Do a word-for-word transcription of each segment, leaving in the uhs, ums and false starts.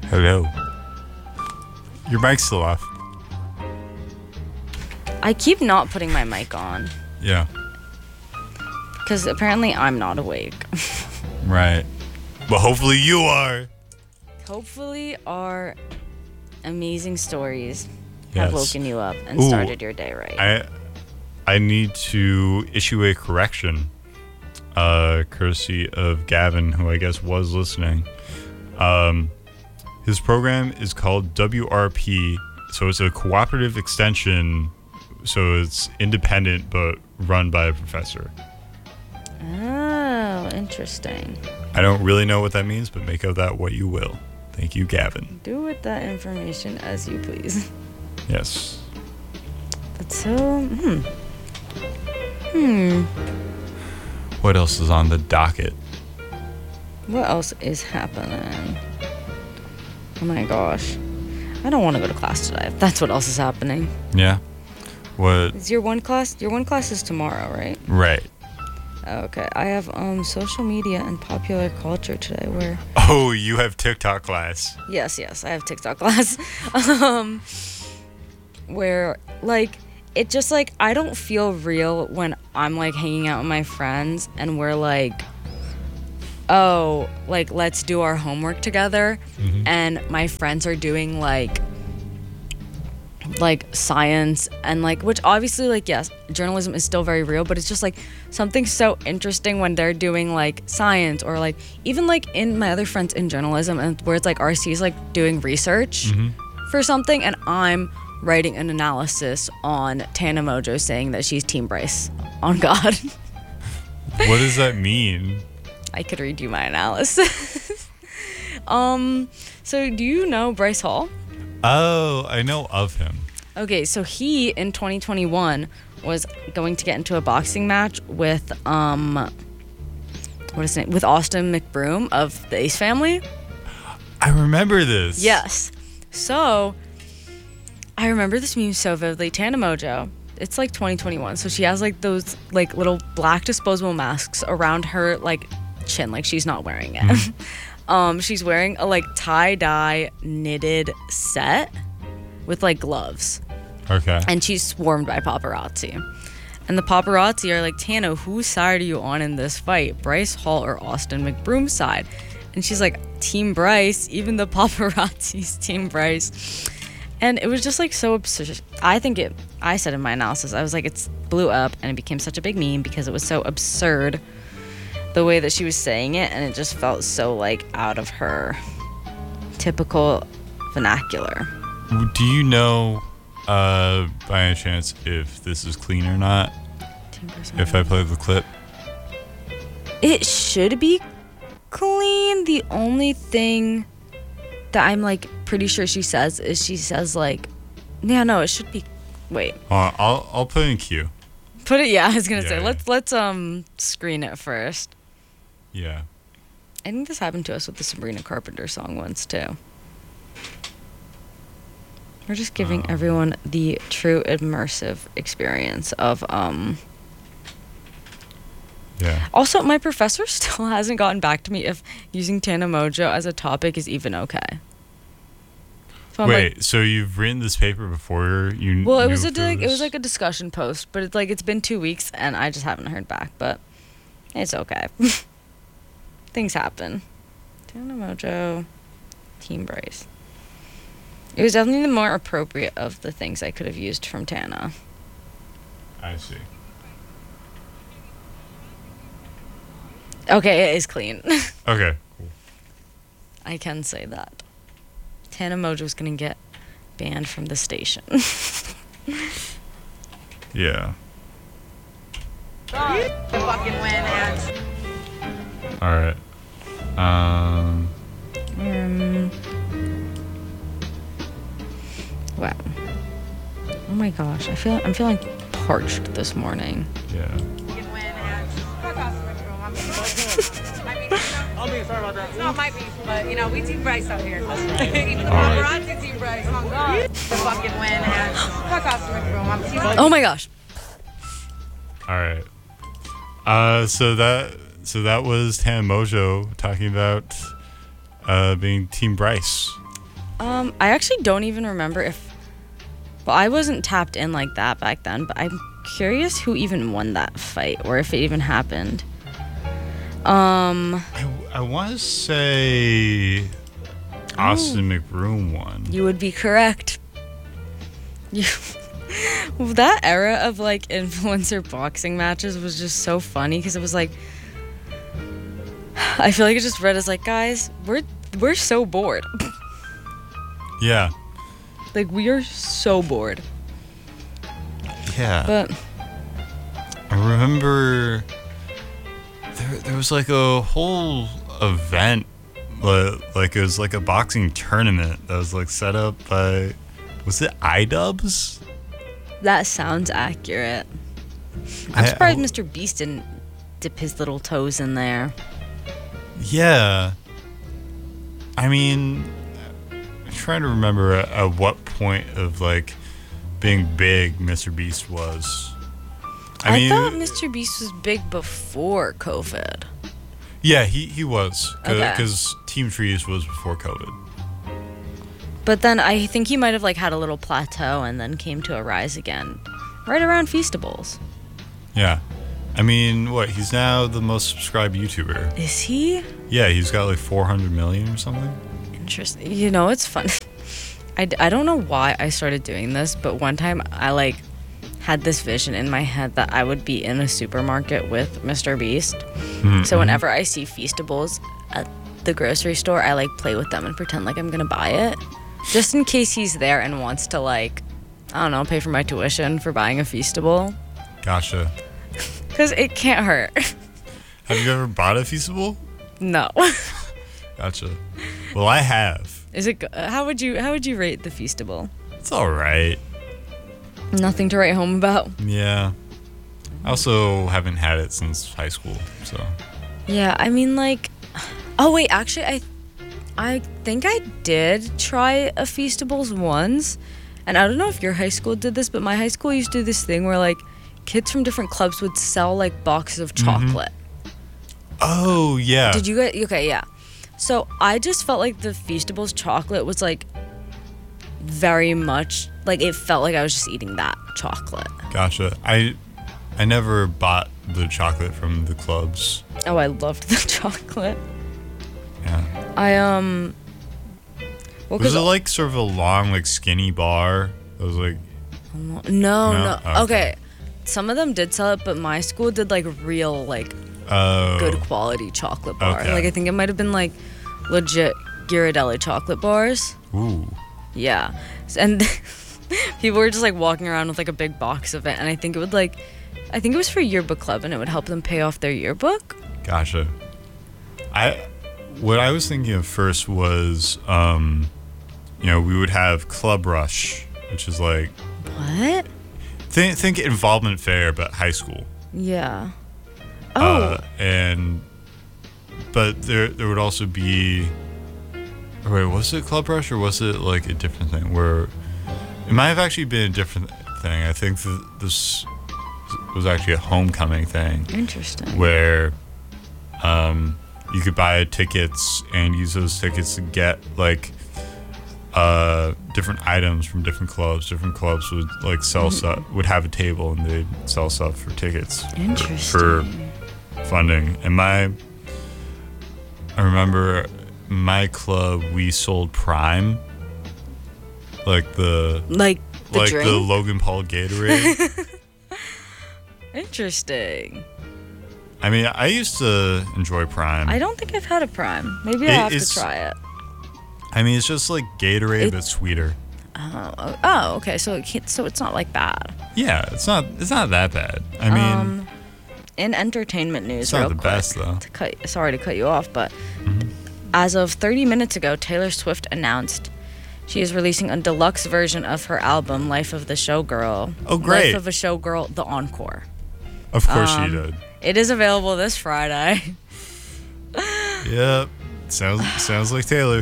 Hello. Your mic's still off. I keep not putting my mic on. Yeah. Because apparently I'm not awake. Right. But hopefully you are. Hopefully our amazing stories Yes. have woken you up and Ooh, started your day right. I I need to issue a correction, uh, courtesy of Gavin, who I guess was listening. Um, his program is called W R P, so it's a cooperative extension, so it's independent but run by a professor. Oh, interesting. I don't really know what that means, but make of that what you will. Thank you, Gavin. Do with that information as you please. Yes. That's so... Hmm. Hmm. What else is on the docket? What else is happening? Oh my gosh. I don't want to go to class today. That's what else is happening. Yeah. What? Is your one class? Your one class is tomorrow, right? Right. Okay. I have um social media and popular culture today where... Oh, you have TikTok class. Yes, yes. I have TikTok class. um... Where, like, it just, like, I don't feel real when I'm, like, hanging out with my friends and we're, like, oh, like, let's do our homework together. Mm-hmm. And my friends are doing, like, like, science and, like, which obviously, like, yes, journalism is still very real, but it's just, like, something so interesting when they're doing, like, science or, like, even, like, in my other friends in journalism and where it's, like, R C is, like, doing research Mm-hmm. for something and I'm writing an analysis on Tana Mojo saying that she's Team Bryce on God. What does that mean? I could read you my analysis. um, so do you know Bryce Hall? Oh, I know of him. Okay, so he in twenty twenty-one was going to get into a boxing match with um, what is it? With Austin McBroom of the Ace Family. I remember this. Yes. So I remember this meme so vividly. Tana Mojo. It's like twenty twenty-one, so she has like those like little black disposable masks around her like chin, like she's not wearing it. Mm-hmm. um, she's wearing a like tie-dye knitted set with like gloves. Okay. And she's swarmed by paparazzi. And the paparazzi are like, Tana, whose side are you on in this fight? Bryce Hall or Austin McBroom's side? And she's like, Team Bryce. Even the paparazzi's Team Bryce. And it was just like so absurd. I think it, I said in my analysis, I was like, it blew up and it became such a big meme because it was so absurd the way that she was saying it. And it just felt so like out of her typical vernacular. Do you know, uh, by any chance, if this is clean or not? If I play the clip? It should be clean. The only thing that I'm like pretty sure she says is she says like, yeah, no, it should be. Wait, Uh, I'll I'll put in Q. put it. Yeah, I was gonna Yeah, say yeah. let's let's um screen it first. Yeah. I think this happened to us with the Sabrina Carpenter song once too. We're just giving Oh. everyone the true immersive experience of um. Yeah. Also, my professor still hasn't gotten back to me if using Tana Mojo as a topic is even okay. So I'm Wait, like, so you've written this paper before you? well, it knew was a if there like, it was like a discussion post, but it's like it's been two weeks and I just haven't heard back. But it's okay. Things happen. Tana Mojo, Team Bryce. It was definitely the more appropriate of the things I could have used from Tana. I see. Okay, it is clean. Okay. Cool. I can say that. Tana Mojo's gonna get banned from the station. Yeah. Fucking win, and All right. Um. um. Wow. Oh my gosh, I feel I'm feeling parched this morning. Yeah. fucking win, and fuck off the room. I'm I mean, you know, I mean, sorry about that. it's not my beef, but you know, we team Bryce out here. Even the All right. paparazzi team Bryce. Oh god, the fucking win, and fuck off the room. I'm team. Oh my gosh. All right. Uh. So that so that was Tana Mojo talking about uh being Team Bryce. Um, I actually don't even remember if. Well, I wasn't tapped in like that back then, but I'm curious who even won that fight or if it even happened. Um, I, I want to say Austin McBroom won. you would be correct. You, that era of like influencer boxing matches was just so funny because it was like, I feel like it just read as like, guys, we're we're so bored. Yeah. Like we are so bored. Yeah. But I remember there, there was like a whole event, li- like it was like a boxing tournament that was like set up by, was it iDubbbz? that sounds accurate. I'm I- surprised I- Mister Beast didn't dip his little toes in there. Yeah. I mean, I'm trying to remember at, at what point of like being big Mister Beast was. I, I, mean, thought Mister Beast was big before COVID. yeah, he, he was. Okay. Because Team Trees was before COVID. But then I think he might have like had a little plateau and then came to a rise again, right around Feastables. Yeah. I mean, what? He's now the most subscribed YouTuber. Is he? Yeah, he's got like four hundred million or something. Interesting. You know, it's fun. I, d- I don't know why I started doing this, but one time I like had this vision in my head that I would be in a supermarket with Mister Beast. Mm-hmm. So whenever I see Feastables at the grocery store, I like play with them and pretend like I'm gonna buy it, just in case he's there and wants to like, I don't know, pay for my tuition for buying a Feastable. Gotcha. Cause it can't hurt. Have you ever bought a Feastable? No. Gotcha. Well, I have. Is it? Go- how would you? How would you rate the Feastable? It's all right. Nothing to write home about. Yeah. I also haven't had it since high school, so. Yeah, I mean, like, oh wait, actually, I, I think I did try a Feastables once, and I don't know if your high school did this, but my high school used to do this thing where like kids from different clubs would sell like boxes of chocolate. Oh, yeah. Did you get? Okay, yeah. So I just felt like the Feastables chocolate was like very much like it felt like I was just eating that chocolate. Gotcha. I I never bought the chocolate from the clubs. Oh, I loved the chocolate. Yeah. I um. Well, Was 'cause it like sort of a long, like skinny bar? It was like, no, No? no. Okay. Okay. Some of them did sell it, but my school did like real, like oh. good quality chocolate bar. Okay. Like I think it might have been like legit Ghirardelli chocolate bars. Ooh. Yeah, and people were just like walking around with like a big box of it, and I think it would like, I think it was for yearbook club, and it would help them pay off their yearbook. Gotcha. I what I was thinking of first was, um, you know, we would have Club Rush, which is like What? think think involvement fair, but high school. Yeah. Oh. Uh, and but there there would also be. Or wait, was it Club Rush or was it like a different thing? Where it might have actually been a different thing. I think that this was actually a homecoming thing. Interesting. Where um, you could buy tickets and use those tickets to get like uh, different items from different clubs. Different clubs would like sell stuff, would have a table and they'd sell stuff for tickets Interesting. for funding. And my, I remember my club, we sold Prime, like the Like the like drink. the Logan Paul Gatorade. Interesting. I mean, I used to enjoy Prime. I don't think I've had a Prime. Maybe I It have to is- try it. I mean, it's just like Gatorade, It- but sweeter. Oh, oh, oh, okay. So it can't, so it's not like bad. Yeah, it's not it's not that bad. I mean, um, in entertainment news, it's not real the quick, best though. To cut, sorry to cut you off, but Mm-hmm. as of thirty minutes ago, Taylor Swift announced she is releasing a deluxe version of her album "Life of the Showgirl." Oh, great. Life of a Showgirl, the encore. Of course um, she did. It is available this Friday. Yep. Sounds sounds like Taylor.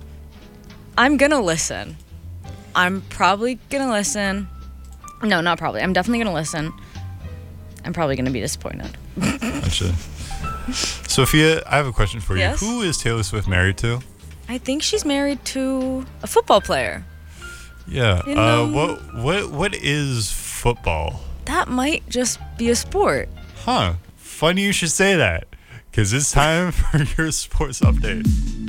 I'm gonna listen. I'm probably gonna listen. No, not probably. I'm definitely gonna listen. I'm probably gonna be disappointed. Gotcha. Sophia, I have a question for you. Yes? Who is Taylor Swift married to? I think she's married to a football player. Yeah. You Uh, know- what what what is football? That might just be a sport. Huh. Funny you should say that, because it's time for your sports update.